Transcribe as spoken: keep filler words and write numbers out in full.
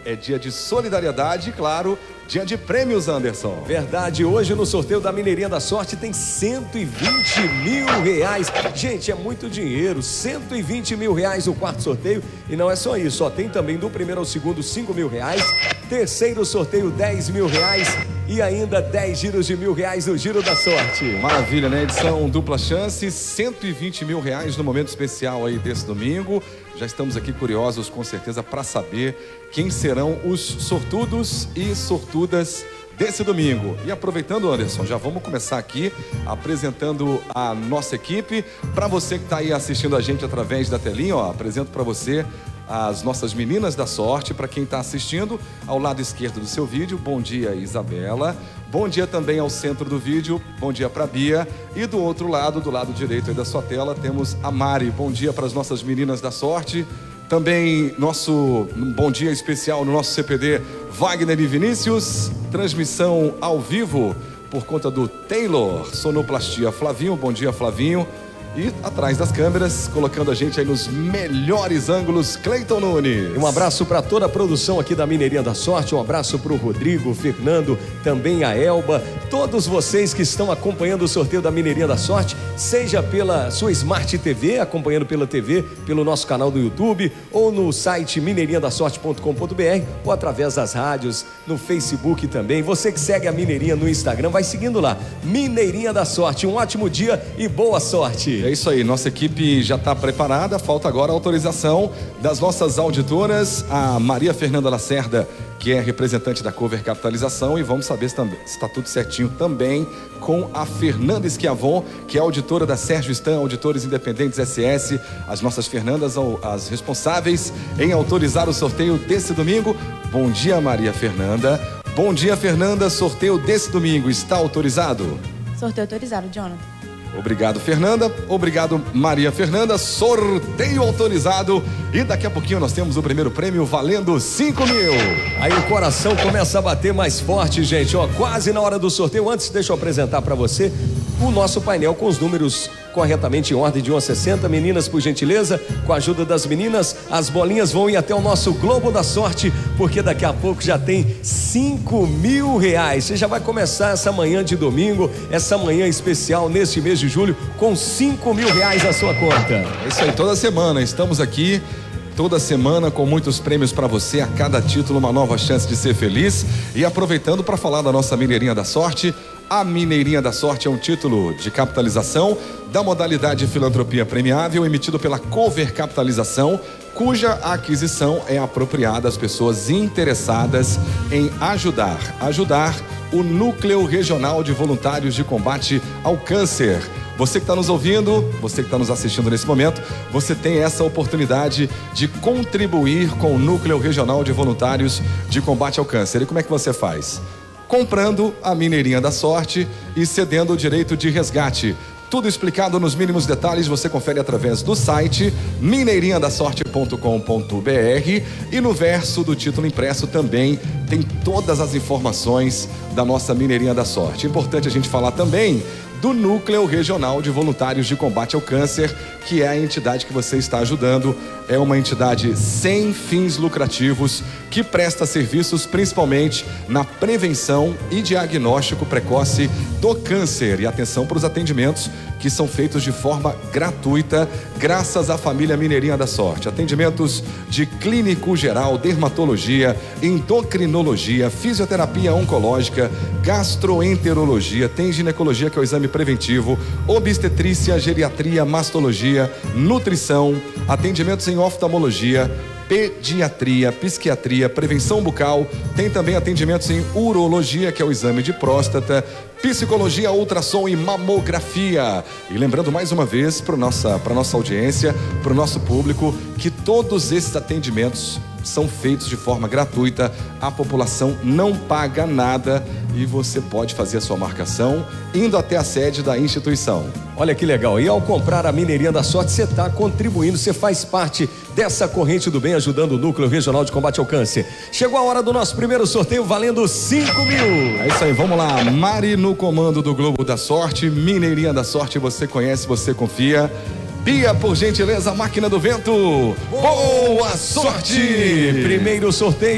é dia de solidariedade e, claro, dia de prêmios, Anderson. Verdade, hoje no sorteio da Mineirinha da Sorte tem cento e vinte mil reais. Gente, é muito dinheiro, cento e vinte mil reais o quarto sorteio. E não é só isso, ó, tem também do primeiro ao segundo cinco mil reais, terceiro sorteio dez mil reais e ainda dez giros de mil reais no Giro da Sorte. Maravilha, né? Edição dupla chance, cento e vinte mil reais no momento especial aí desse domingo. Já estamos aqui curiosos, com certeza, para saber quem serão os sortudos e sortudas desse domingo. E aproveitando, Anderson, já vamos começar aqui apresentando a nossa equipe. Para você que está aí assistindo a gente através da telinha, ó, apresento para você as nossas meninas da sorte. Para quem está assistindo ao lado esquerdo do seu vídeo, bom dia, Isabela. Bom dia também ao centro do vídeo, bom dia para Bia. E do outro lado, do lado direito aí da sua tela, temos a Mari. Bom dia para as nossas meninas da sorte. Também nosso bom dia especial no nosso C P D, Wagner e Vinícius. Transmissão ao vivo por conta do Taylor. Sonoplastia, Flavinho. Bom dia, Flavinho. E atrás das câmeras, colocando a gente aí nos melhores ângulos, Cleiton Nunes. Um abraço para toda a produção aqui da Mineirinha da Sorte, um abraço para o Rodrigo, Fernando, também a Elba, todos vocês que estão acompanhando o sorteio da Mineirinha da Sorte, seja pela sua Smart T V, acompanhando pela T V, pelo nosso canal do YouTube, ou no site mineirinha da sorte ponto com ponto br, ou através das rádios, no Facebook também. Você que segue a Mineirinha no Instagram, vai seguindo lá, Mineirinha da Sorte. Um ótimo dia e boa sorte. É isso aí, nossa equipe já está preparada, falta agora a autorização das nossas auditoras, a Maria Fernanda Lacerda, que é representante da Cover Capitalização, e vamos saber se está tudo certinho também com a Fernanda Schiavon, que é auditora da Sérgio Stan, Auditores Independentes S S, as nossas Fernandas, as responsáveis em autorizar o sorteio desse domingo. Bom dia, Maria Fernanda. Bom dia, Fernanda, sorteio desse domingo está autorizado? Sorteio autorizado, Jonathan. Obrigado, Fernanda. Obrigado, Maria Fernanda. Sorteio autorizado. E daqui a pouquinho nós temos o primeiro prêmio valendo cinco mil. Aí o coração começa a bater mais forte, gente. Ó, quase na hora do sorteio. Antes, deixa eu apresentar para você o nosso painel com os números corretamente em ordem de um a sessenta. Meninas, por gentileza, com a ajuda das meninas, as bolinhas vão ir até o nosso Globo da Sorte, porque daqui a pouco já tem cinco mil reais. Você já vai começar essa manhã de domingo, essa manhã especial neste mês de julho, com cinco mil reais na sua conta. É isso aí, toda semana estamos aqui, toda semana com muitos prêmios para você, a cada título uma nova chance de ser feliz. E aproveitando para falar da nossa Mineirinha da Sorte, a Mineirinha da Sorte é um título de capitalização da modalidade Filantropia Premiável, emitido pela Cover Capitalização, cuja aquisição é apropriada às pessoas interessadas em ajudar, ajudar o Núcleo Regional de Voluntários de Combate ao Câncer. Você que está nos ouvindo, você que está nos assistindo nesse momento, você tem essa oportunidade de contribuir com o Núcleo Regional de Voluntários de Combate ao Câncer. E como é que você faz? Comprando a Mineirinha da Sorte e cedendo o direito de resgate. Tudo explicado nos mínimos detalhes, você confere através do site mineirinha da sorte ponto com ponto br, e no verso do título impresso também tem todas as informações da nossa Mineirinha da Sorte. Importante a gente falar também do Núcleo Regional de Voluntários de Combate ao Câncer, que é a entidade que você está ajudando. É uma entidade sem fins lucrativos que presta serviços principalmente na prevenção e diagnóstico precoce do câncer. E atenção para os atendimentos que são feitos de forma gratuita, graças à família Mineirinha da Sorte. Atendimentos de clínico geral, dermatologia, endocrinologia, fisioterapia oncológica, gastroenterologia, tem ginecologia, que é o exame preventivo, obstetrícia, geriatria, mastologia, nutrição, atendimentos em oftalmologia, pediatria, psiquiatria, prevenção bucal, tem também atendimentos em urologia, que é o exame de próstata, psicologia, ultrassom e mamografia. E lembrando mais uma vez para nossa, para nossa audiência, para o nosso público, que todos esses atendimentos são feitos de forma gratuita, a população não paga nada e você pode fazer a sua marcação indo até a sede da instituição. Olha que legal, e ao comprar a Mineirinha da Sorte, você está contribuindo, você faz parte dessa corrente do bem, ajudando o Núcleo Regional de Combate ao Câncer. Chegou a hora do nosso primeiro sorteio, valendo cinco mil. É isso aí, vamos lá, Mari no comando do Globo da Sorte, Mineirinha da Sorte, você conhece, você confia. Bia, por gentileza, máquina do vento. Boa sorte! Primeiro sorteio.